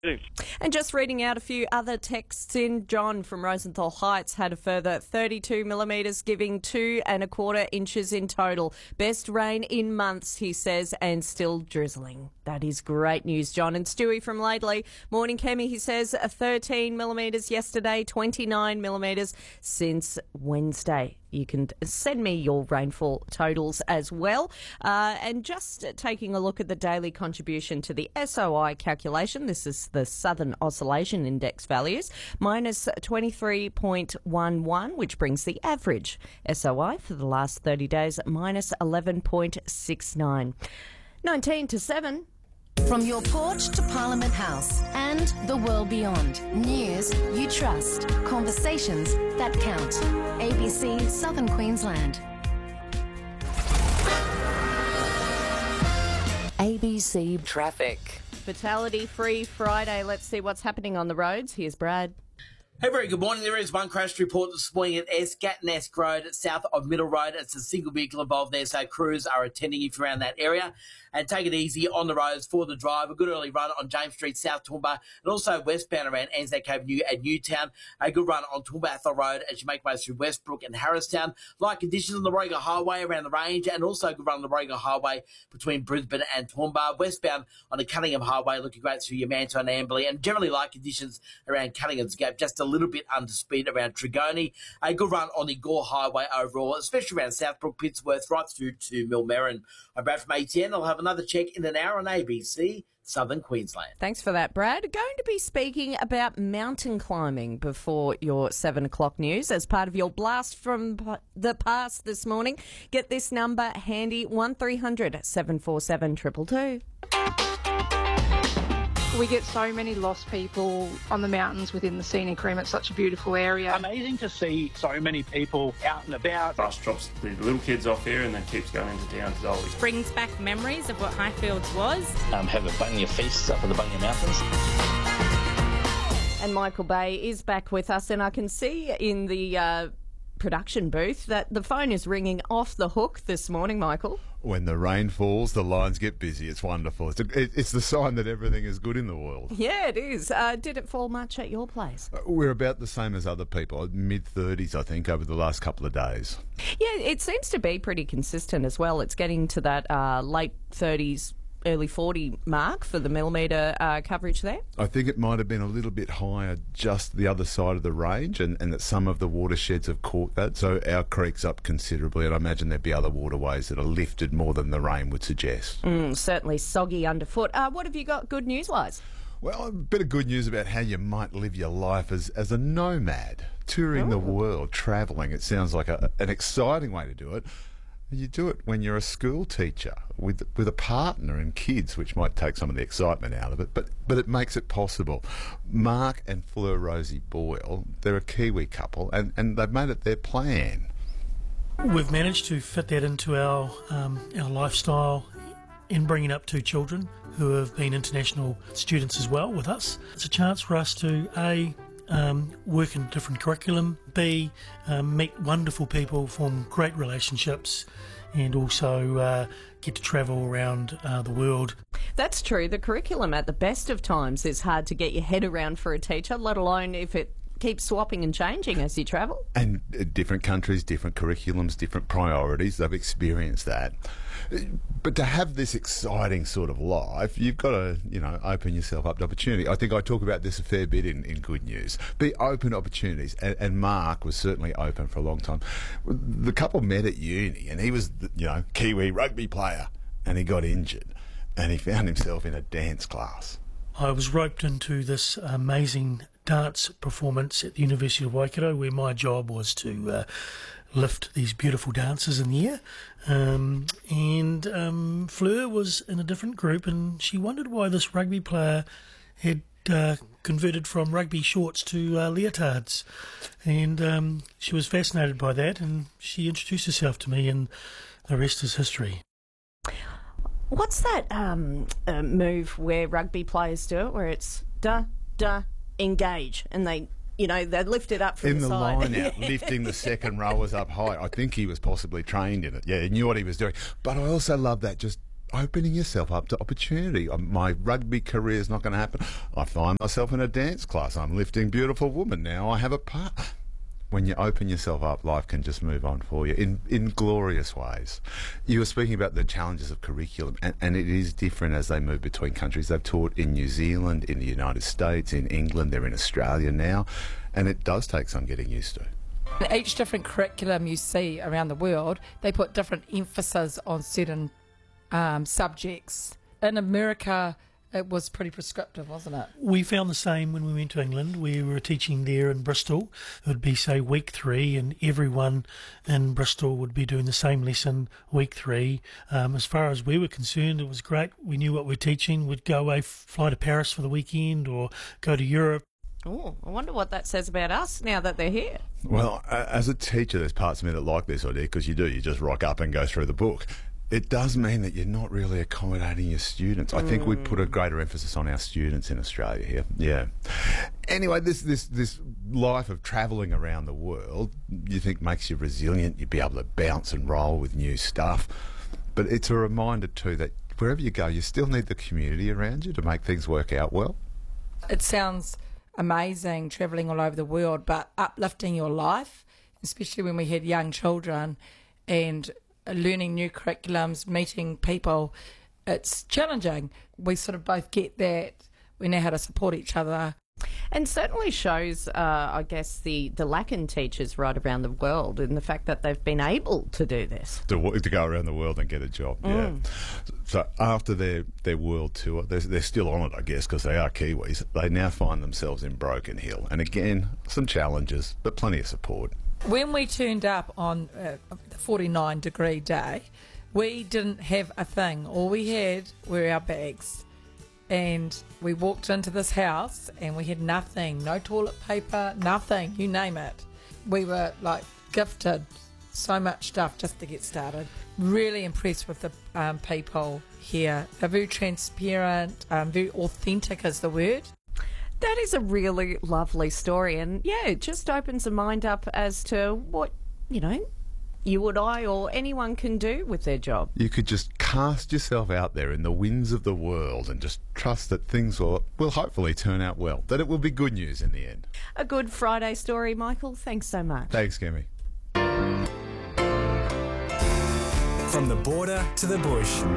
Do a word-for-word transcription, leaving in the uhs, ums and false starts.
And just reading out a few other texts in, John from Rosenthal Heights had a further thirty-two millimetres, giving two and a quarter inches in total. Best rain in months, he says, and still drizzling. That is great news, John. And Stewie from Laidley, morning, Kemi, he says, thirteen millimetres yesterday, twenty-nine millimetres since Wednesday. You can send me your rainfall totals as well. Uh, and just taking a look at the daily contribution to the S O I calculation, this is the Southern Oscillation Index values, minus twenty-three point one one, which brings the average S O I for the last thirty days at minus eleven point six nine. nineteen to seven. From your porch to Parliament House and the world beyond. News you trust. Conversations that count. A B C Southern Queensland. A B C Traffic. Fatality-free Friday. Let's see what's happening on the roads. Here's Brad. Hey, very good morning. There is one crash report this morning at Gatnesk Road, south of Middle Road. It's a single vehicle involved there, so crews are attending if you're around that area. And take it easy on the roads for the drive. A good early run on James Street, South Toowoomba, and also westbound around Anzac Avenue at Newtown. A good run on Toowoomba Athol Road as you make way through Westbrook and Harristown. Light conditions on the Warrego Highway around the range, and also a good run on the Warrego Highway between Brisbane and Toowoomba. Westbound on the Cunningham Highway, looking great through Yamanto and Amberley, and generally light conditions around Cunningham's Gap, just a little bit under speed around Trigoni. A good run on the Gore Highway overall, especially around Southbrook, Pittsworth, right through to Millmerran. I'm Brad from A T N. I'll have another check in an hour on A B C Southern Queensland. Thanks for that, Brad. Going to be speaking about mountain climbing before your seven o'clock news as part of your blast from the past this morning. Get this number handy, one three hundred seven four seven two two two. We get so many lost people on the mountains within the scenic rim. It's such a beautiful area. Amazing to see so many people out and about. Bus drops the little kids off here and then keeps going into town to Dolly. Brings back memories of what Highfields was. Um, have a Bunya feast up at the Bunya Mountains. And Michael Bay is back with us, and I can see in the uh, production booth that the phone is ringing off the hook this morning, Michael. When the rain falls, the lines get busy. It's wonderful. It's, a, it, it's the sign that everything is good in the world. Yeah, it is. Uh, did it fall much at your place? Uh, we're about the same as other people, mid thirties, I think, over the last couple of days. Yeah, it seems to be pretty consistent as well. It's getting to that uh, late thirties, early forty mark for the millimetre uh, coverage there. I think it might have been a little bit higher just the other side of the range, and, and that some of the watersheds have caught that. So our creek's up considerably, and I imagine there'd be other waterways that are lifted more than the rain would suggest. Mm, certainly soggy underfoot. Uh, what have you got good news-wise? Well, a bit of good news about how you might live your life as, as a nomad, touring Oh. the world, travelling. It sounds like a, an exciting way to do it. You do it when you're a school teacher with with a partner and kids, which might take some of the excitement out of it, but but it makes it possible. Mark and Fleur Rosie Boyle, they're a Kiwi couple, and, and they've made it their plan. We've managed to fit that into our um, our lifestyle in bringing up two children who have been international students as well with us. It's a chance for us to A, Um, work in different curriculum, B, um, meet wonderful people, form great relationships, and also uh, get to travel around uh, the world. That's true. The curriculum at the best of times is hard to get your head around for a teacher, let alone if it keeps swapping and changing as you travel. And uh, different countries, different curriculums, different priorities, they've experienced that. But to have this exciting sort of life, you've got to, you know, open yourself up to opportunity. I think I talk about this a fair bit in, in Good News. Be open to opportunities. And, and Mark was certainly open for a long time. The couple met at uni, and he was, you know, Kiwi rugby player, and he got injured, and he found himself in a dance class. I was roped into this amazing dance performance at the University of Waikato, where my job was to uh, lift these beautiful dancers in the air. Um, and um, Fleur was in a different group, and she wondered why this rugby player had uh, converted from rugby shorts to uh, leotards. And um, she was fascinated by that, and she introduced herself to me, and the rest is history. What's that um, uh, move where rugby players do it, where it's da, da, engage, and they, you know, they lift it up from in the, the side. line out, lifting the second rowers up high. I think he was possibly trained in it. Yeah, he knew what he was doing. But I also love that just opening yourself up to opportunity. Um, My rugby career is not going to happen. I find myself in a dance class. I'm lifting beautiful women now. I have a part. When you open yourself up, life can just move on for you in, in glorious ways. You were speaking about the challenges of curriculum, and, and it is different as they move between countries. They've taught in New Zealand, in the United States, in England, they're in Australia now, and it does take some getting used to. Each different curriculum you see around the world, they put different emphasis on certain um, subjects. In America, it was pretty prescriptive, wasn't it? We found the same when we went to England. We were teaching there in Bristol. It would be, say, week three, and everyone in Bristol would be doing the same lesson week three. Um, as far as we were concerned, it was great. We knew what we were teaching. We'd go away, fly to Paris for the weekend or go to Europe. Oh, I wonder what that says about us now that they're here. Well, as a teacher, there's parts of me that like this idea, because you do. You just rock up and go through the book. It does mean that you're not really accommodating your students. I think we put a greater emphasis on our students in Australia here. Yeah. Anyway, this this this life of travelling around the world, you think makes you resilient. You'd be able to bounce and roll with new stuff. But it's a reminder too that wherever you go, you still need the community around you to make things work out well. It sounds amazing travelling all over the world, but uplifting your life, especially when we had young children and learning new curriculums, meeting people, it's challenging. We sort of both get that. We know how to support each other. And certainly shows, uh, I guess, the, the lack in teachers right around the world in the fact that they've been able to do this. To, to go around the world and get a job, mm. yeah. So after their, their world tour, they're, they're still on it, I guess, because they are Kiwis. They now find themselves in Broken Hill. And again, some challenges, but plenty of support. When we turned up on uh, the forty-nine degree day, we didn't have a thing. All we had were our bags. And we walked into this house and we had nothing, no toilet paper, nothing, you name it. We were like gifted so much stuff just to get started. Really impressed with the um, people here. They're very transparent, um, very authentic is the word. That is a really lovely story, and yeah, it just opens the mind up as to what, you know, you and I or anyone can do with their job. You could just cast yourself out there in the winds of the world and just trust that things will, will hopefully turn out well, that it will be good news in the end. A Good Friday story, Michael. Thanks so much. Thanks, Kemi. From the border to the bush.